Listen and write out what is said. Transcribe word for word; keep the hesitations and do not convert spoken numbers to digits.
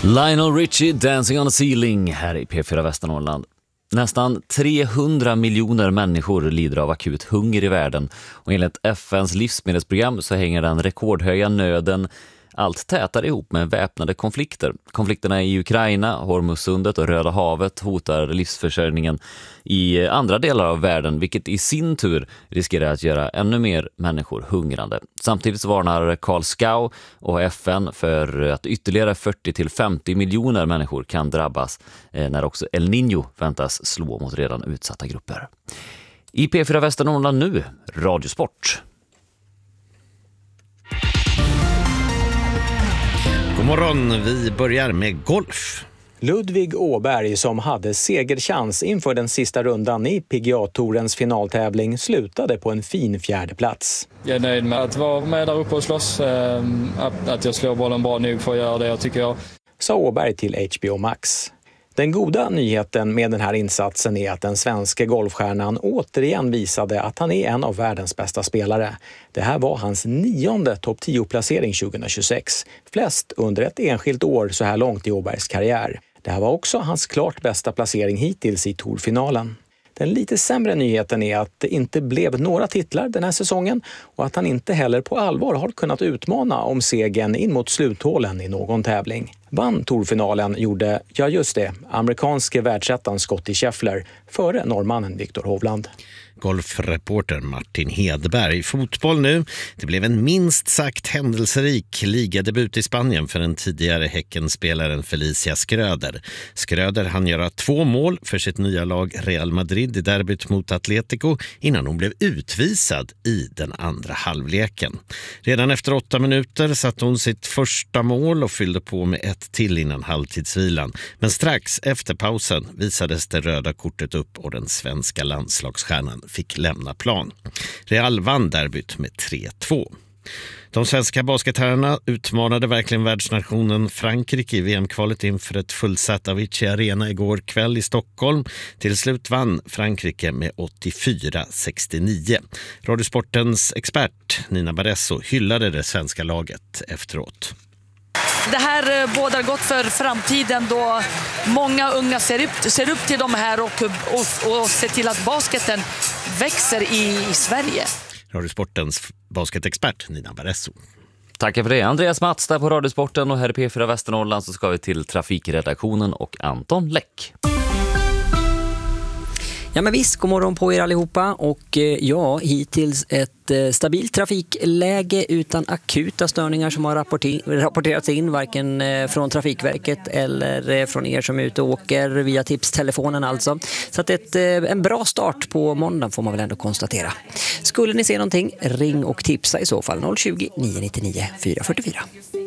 Lionel Richie, Dancing on the Ceiling här i P fyra Västernorrland. Nästan trehundra miljoner människor lider av akut hunger i världen och enligt F N:s livsmedelsprogram så hänger den rekordhöga nöden allt tätare ihop med väpnade konflikter. Konflikterna i Ukraina, Hormuzsundet och Röda havet hotar livsförsörjningen i andra delar av världen, vilket i sin tur riskerar att göra ännu mer människor hungrande. Samtidigt så varnar Karl Skau och F N för att ytterligare fyrtio till femtio miljoner människor kan drabbas när också El Niño väntas slå mot redan utsatta grupper. I P fyra Västernorrland nu, Radiosport. God morgon, vi börjar med golf. Ludvig Åberg, som hade segerchans inför den sista rundan i P G A-tourens finaltävling, slutade på en fin fjärde plats. Jag är nöjd med att vara med där uppe och slåss, att jag slår bollen bra nog för att göra det jag tycker jag. Sa Åberg till H B O Max. Den goda nyheten med den här insatsen är att den svenska golfstjärnan återigen visade att han är en av världens bästa spelare. Det här var hans nionde topp tio-placering tjugohundratjugosex, flest under ett enskilt år så här långt i Åbergs karriär. Det här var också hans klart bästa placering hittills i tourfinalen. Den lite sämre nyheten är att det inte blev några titlar den här säsongen och att han inte heller på allvar har kunnat utmana om segern in mot sluthålen i någon tävling. Vann tourfinalen gjorde, ja just det, amerikanske världsettan Scottie Scheffler före norrmannen Viktor Hovland. Golfreporter Martin Hedberg. Fotboll nu. Det blev en minst sagt händelserik ligadebut i Spanien för den tidigare Häckenspelaren Felicia Schröder. Schröder hann göra två mål för sitt nya lag Real Madrid i derbyt mot Atletico innan hon blev utvisad i den andra halvleken. Redan efter åtta minuter satte hon sitt första mål och fyllde på med ett till innan halvtidsvilan. Men strax efter pausen visades det röda kortet upp och den svenska landslagsstjärnan fick lämna plan. Real vann derbyt med tre två. De svenska basketherrarna utmanade verkligen världsnationen Frankrike i V M-kvalet inför ett fullsatt Avicii Arena igår kväll i Stockholm. Till slut vann Frankrike med åttiofyra sextionio. Radiosportens expert Nina Barresso hyllade det svenska laget efteråt. Det här bådar gott för framtiden då många unga ser upp, ser upp till de här och, och, och ser till att basketen växer i, i Sverige. Radiosportens basketexpert Nina Barresso. Tackar för det. Andreas Mats där på Radiosporten och här i P fyra Västernorrland så ska vi till trafikredaktionen och Anton Läck. Ja men visst, god morgon på er allihopa och ja, hittills ett stabilt trafikläge utan akuta störningar som har rapporter- rapporterats in varken från Trafikverket eller från er som är ute och åker via tipstelefonen alltså. Så att ett, en bra start på måndag får man väl ändå konstatera. Skulle ni se någonting, ring och tipsa i så fall noll tjugo, nio nio nio, fyra fyra fyra.